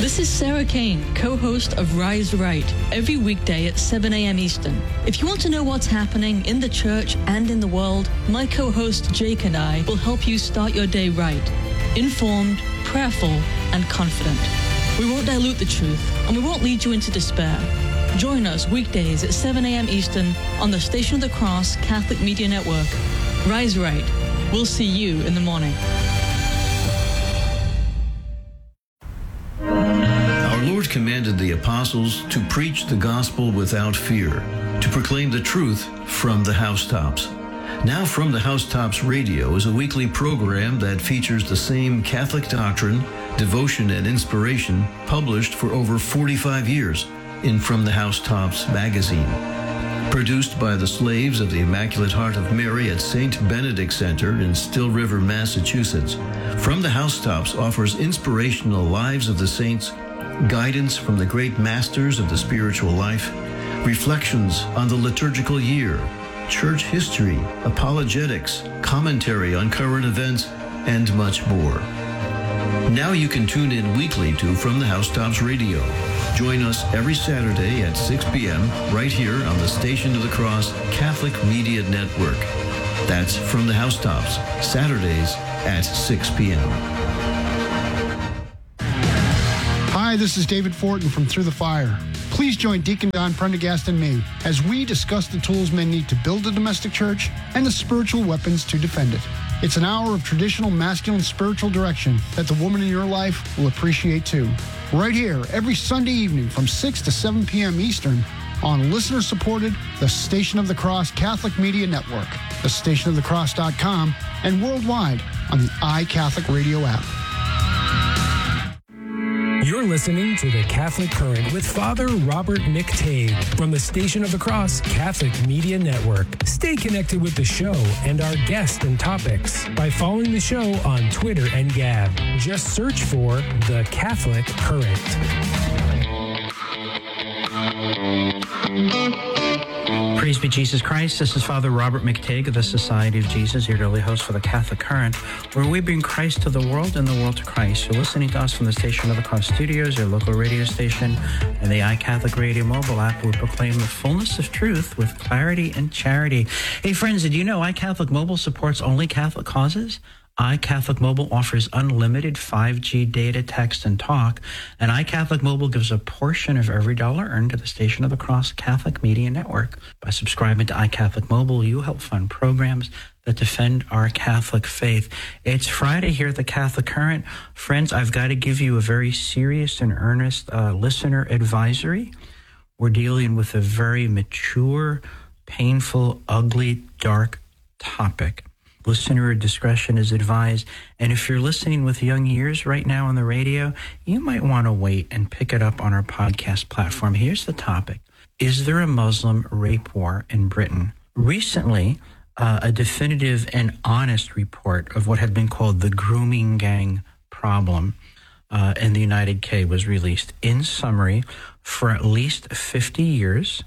This is Sarah Kane, co-host of Rise Right, every weekday at 7 a.m. Eastern. If you want to know what's happening in the church and in the world, my co-host Jake and I will help you start your day right, informed, prayerful, and confident. We won't dilute the truth, and we won't lead you into despair. Join us weekdays at 7 a.m. Eastern on the Station of the Cross Catholic Media Network. Rise Right. We'll see you in the morning. Our Lord commanded the apostles to preach the gospel without fear, to proclaim the truth from the housetops. Now From the Housetops Radio is a weekly program that features the same Catholic doctrine, devotion, and inspiration published for over 45 years in From the Housetops magazine. Produced by the slaves of the Immaculate Heart of Mary at St. Benedict Center in Still River, Massachusetts, From the Housetops offers inspirational lives of the saints, guidance from the great masters of the spiritual life, reflections on the liturgical year, church history, apologetics, commentary on current events, and much more. Now you can tune in weekly to From the Housetops Radio. Join us every Saturday at 6 p.m. right here on the Station of the Cross Catholic Media Network. That's From the Housetops, Saturdays at 6 p.m. Hi, this is David Fortin from Through the Fire. Please join Deacon Don Prendergast and me as we discuss the tools men need to build a domestic church and the spiritual weapons to defend it. It's an hour of traditional masculine spiritual direction that the woman in your life will appreciate too. Right here, every Sunday evening from 6 to 7 p.m. Eastern on listener-supported The Station of the Cross Catholic Media Network, thestationofthecross.com, and worldwide on the iCatholic Radio app. You're listening to The Catholic Current with Father Robert McTague from the Station of the Cross Catholic Media Network. Stay connected with the show and our guests and topics by following the show on Twitter and Gab. Just search for The Catholic Current. Praise be Jesus Christ. This is Father Robert McTague of the Society of Jesus, your daily host for the Catholic Current, where we bring Christ to the world and the world to Christ. You're listening to us from the Station of the Cross Studios, your local radio station, and the iCatholic Radio mobile app. We proclaim the fullness of truth with clarity and charity. Hey friends, did you know iCatholic Mobile supports only Catholic causes? iCatholic Mobile offers unlimited 5G data, text, and talk, and iCatholic Mobile gives a portion of every dollar earned to the Station of the Cross Catholic Media Network. By subscribing to iCatholic Mobile, you help fund programs that defend our Catholic faith. It's Friday here at the Catholic Current. Friends, I've got to give you a very serious and earnest listener advisory. We're dealing with a very mature, painful, ugly, dark topic. Listener discretion is advised. And if you're listening with young ears right now on the radio, you might want to wait and pick it up on our podcast platform. Here's the topic. Is there a Muslim rape war in Britain? Recently, a definitive and honest report of what had been called the grooming gang problem in the United Kingdom was released. In summary, for at least 50 years,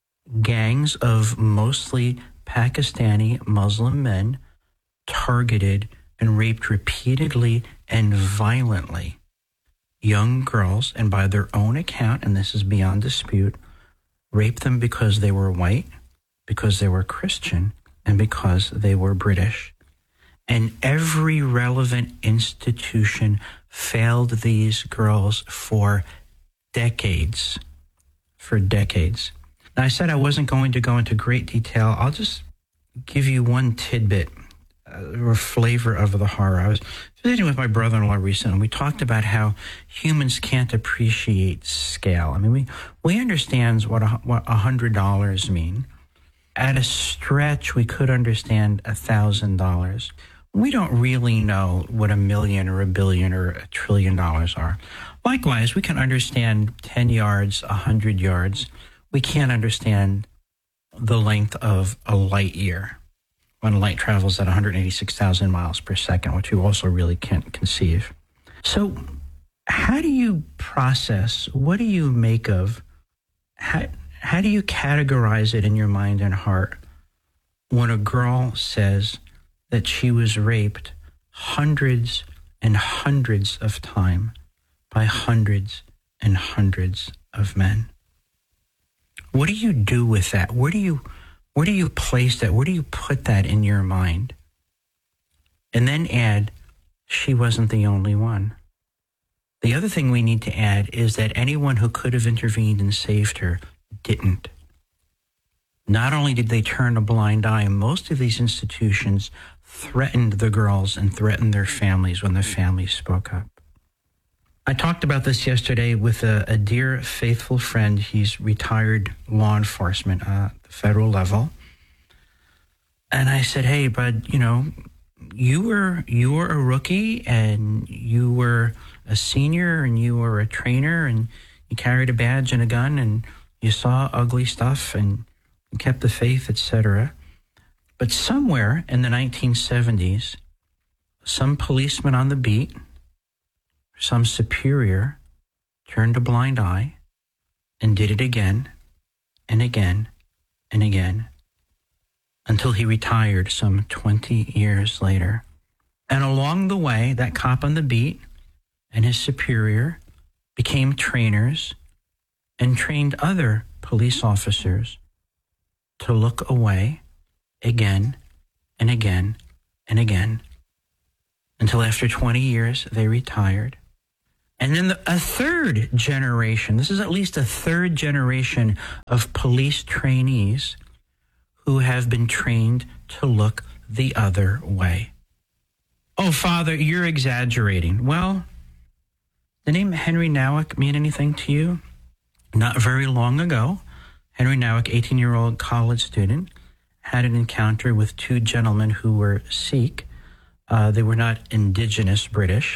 gangs of mostly Pakistani Muslim men targeted and raped repeatedly and violently young girls, and by their own account, and this is beyond dispute, raped them because they were white, because they were Christian, and because they were British. And every relevant institution failed these girls for decades. For decades. Now, I said I wasn't going to go into great detail. I'll just give you one tidbit or flavor of the horror. I was visiting with my brother-in-law recently, and we talked about how humans can't appreciate scale. I mean, we understand what $100 mean. At a stretch, we could understand $1,000. We don't really know what $1 million or $1 billion or $1 trillion are. Likewise, we can understand 10 yards, 100 yards. We can't understand the length of a light year when light travels at 186,000 miles per second, which you also really can't conceive. So how do you process, what do you make of, how do you categorize it in your mind and heart when a girl says that she was raped hundreds and hundreds of times by hundreds and hundreds of men. What do you do with that? Where do you place that? Where do you put that in your mind? And then add, she wasn't the only one. The other thing we need to add is that anyone who could have intervened and saved her didn't. Not only did they turn a blind eye, most of these institutions threatened the girls and threatened their families when the families spoke up. I talked about this yesterday with a dear, faithful friend. He's retired law enforcement at the federal level. And I said, hey, bud, you were a rookie and you were a senior and you were a trainer and you carried a badge and a gun and you saw ugly stuff and you kept the faith, etc. But somewhere in the 1970s, some policeman on the beat, some superior, turned a blind eye and did it again and again and again until he retired some 20 years later. And along the way, that cop on the beat and his superior became trainers and trained other police officers to look away again and again and again until after 20 years they retired. And then a third generation, this is at least a third generation of police trainees who have been trained to look the other way. Oh, Father, you're exaggerating. Well, the name Henry Nouwen mean anything to you? Not very long ago, Henry Nouwen, 18-year-old college student, had an encounter with two gentlemen who were Sikh. They were not indigenous British.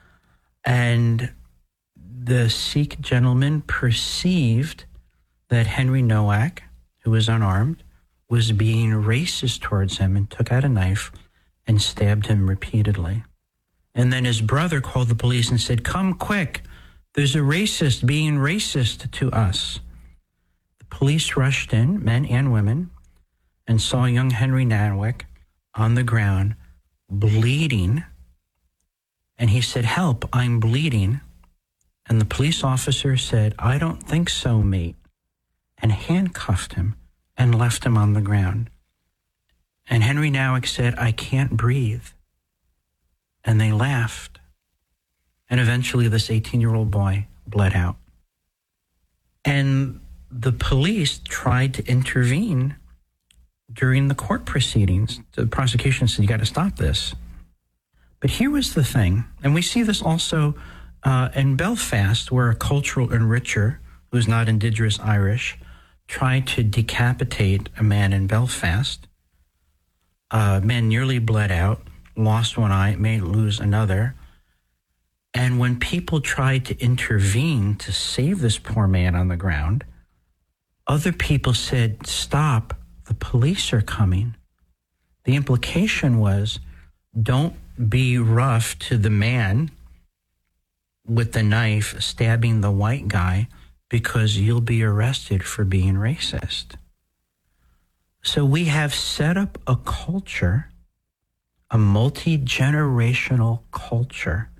And the Sikh gentleman perceived that Henry Nouwen, who was unarmed, was being racist towards him and took out a knife and stabbed him repeatedly. And then his brother called the police and said, come quick, there's a racist being racist to us. The police rushed in, men and women, and saw young Henry Nouwen on the ground bleeding. And he said, help, I'm bleeding. And the police officer said, I don't think so, mate, and handcuffed him and left him on the ground. And Henry Nouwen said, I can't breathe. And they laughed. And eventually this 18-year-old boy bled out. And the police tried to intervene during the court proceedings. The prosecution said, you got to stop this. But here was the thing, and we see this also in Belfast, where a cultural enricher who's not Indigenous Irish tried to decapitate a man in Belfast. Man nearly bled out, lost one eye, may lose another. And when people tried to intervene to save this poor man on the ground, other people said, stop, the police are coming. The implication was, don't be rough to the man with the knife stabbing the white guy because you'll be arrested for being racist. So we have set up a culture, a multi-generational culture,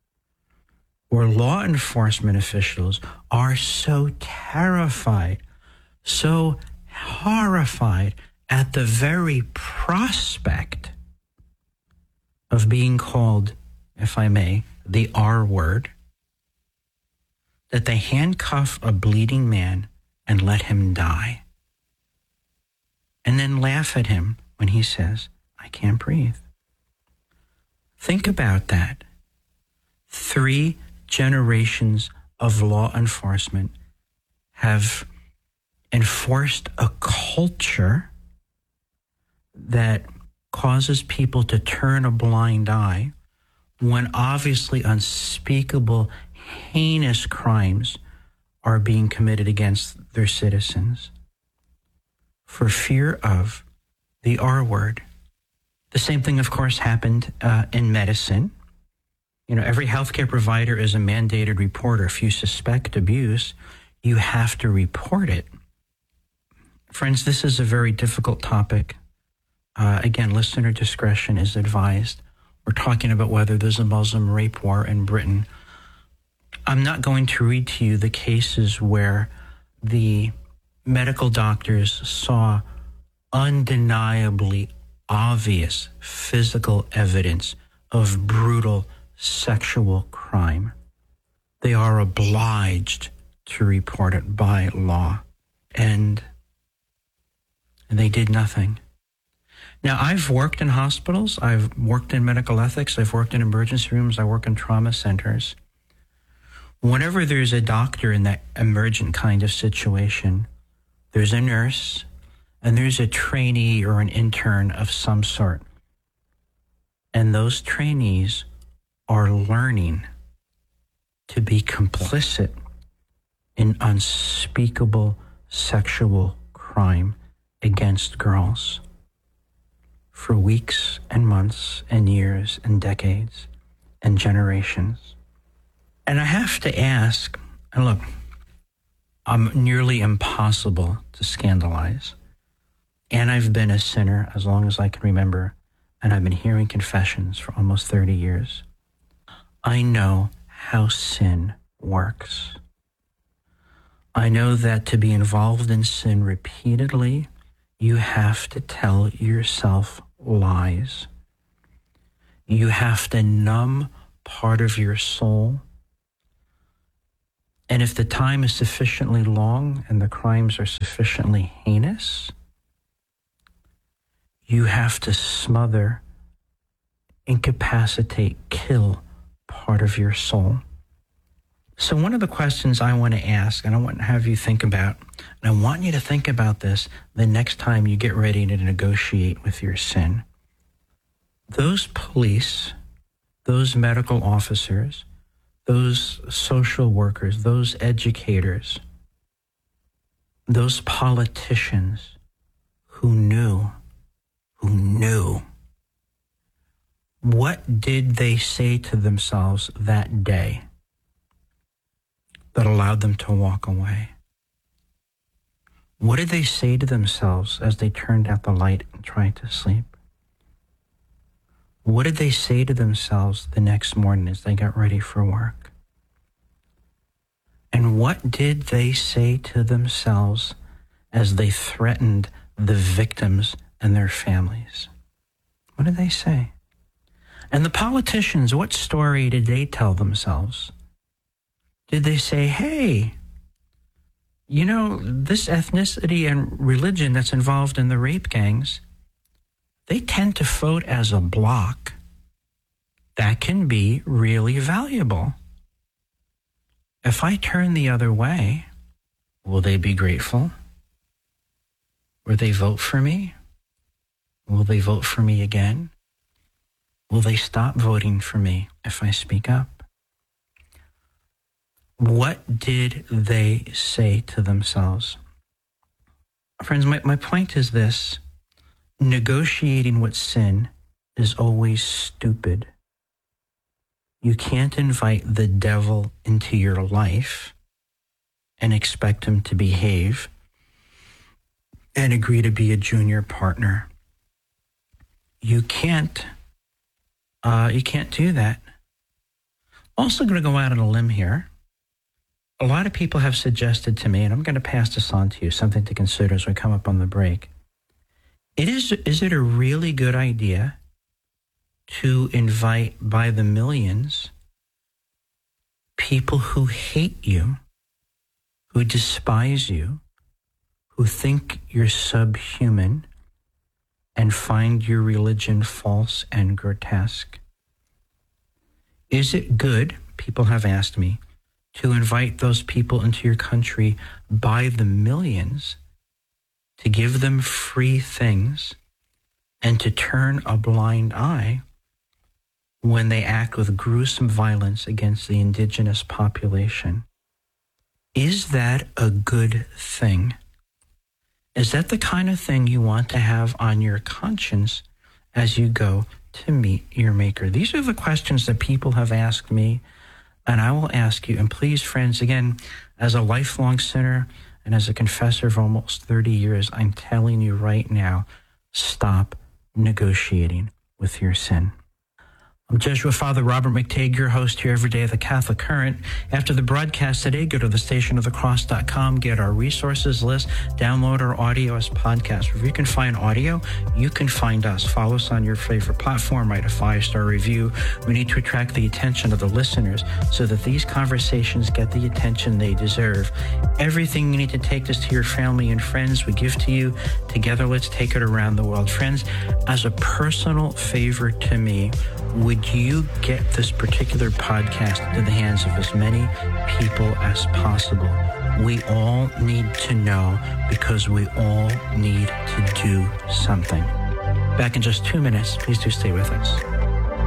where law enforcement officials are so terrified, so horrified at the very prospect of being called, if I may, the R word, that they handcuff a bleeding man and let him die, and then laugh at him when he says, I can't breathe. Think about that. 3 generations of law enforcement have enforced a culture that causes people to turn a blind eye when obviously unspeakable, heinous crimes are being committed against their citizens for fear of the R word. The same thing, of course, happened in medicine. You know, every healthcare provider is a mandated reporter. If you suspect abuse, you have to report it. Friends, this is a very difficult topic. Again, listener discretion is advised. We're talking about whether there's a Muslim rape war in Britain. I'm not going to read to you the cases where the medical doctors saw undeniably obvious physical evidence of brutal sexual crime. They are obliged to report it by law, and they did nothing. Now, I've worked in hospitals, I've worked in medical ethics, I've worked in emergency rooms, I work in trauma centers. Whenever there's a doctor in that emergent kind of situation, there's a nurse and there's a trainee or an intern of some sort. And those trainees are learning to be complicit in unspeakable sexual crime against girls for weeks and months and years and decades and generations. And I have to ask, and look, I'm nearly impossible to scandalize. And I've been a sinner as long as I can remember, and I've been hearing confessions for almost 30 years. I know how sin works. I know that to be involved in sin repeatedly, you have to tell yourself lies. You have to numb part of your soul. And if the time is sufficiently long and the crimes are sufficiently heinous, you have to smother, incapacitate, kill part of your soul. So one of the questions I want to ask, and I want to have you think about, and I want you to think about this the next time you get ready to negotiate with your sin. Those police, those medical officers, those social workers, those educators, those politicians who knew, what did they say to themselves that day that allowed them to walk away? What did they say to themselves as they turned out the light and tried to sleep? What did they say to themselves the next morning as they got ready for work? And what did they say to themselves as they threatened the victims and their families? What did they say? And the politicians, what story did they tell themselves? Did they say, hey, you know, this ethnicity and religion that's involved in the rape gangs, they tend to vote as a bloc. That can be really valuable. If I turn the other way, will they be grateful? Will they vote for me? Will they vote for me again? Will they stop voting for me if I speak up? What did they say to themselves? Friends, my point is this. Negotiating with sin is always stupid. You can't invite the devil into your life and expect him to behave and agree to be a junior partner. You can't do that. Also going to go out on a limb here. A lot of people have suggested to me, and I'm going to pass this on to you, something to consider as we come up on the break. Is it a really good idea to invite by the millions people who hate you, who despise you, who think you're subhuman and find your religion false and grotesque? Is it good, people have asked me, to invite those people into your country by the millions, to give them free things, and to turn a blind eye when they act with gruesome violence against the indigenous population? Is that a good thing? Is that the kind of thing you want to have on your conscience as you go to meet your Maker? These are the questions that people have asked me, and I will ask you. And please, friends, again, as a lifelong sinner and as a confessor of almost 30 years, I'm telling you right now, stop negotiating with your sin. I'm Jesuit Father Robert McTague, your host here every day at the Catholic Current. After the broadcast today, go to thestationofthecross.com, get our resources list, download our audio as podcast. If you can find audio, you can find us. Follow us on your favorite platform, write a 5-star review. We need to attract the attention of the listeners so that these conversations get the attention they deserve. Everything you need to take this to your family and friends, we give to you. Together, let's take it around the world. Friends, as a personal favor to me, would you get this particular podcast into the hands of as many people as possible? We all need to know because we all need to do something. Back in just 2 minutes. Please do stay with us.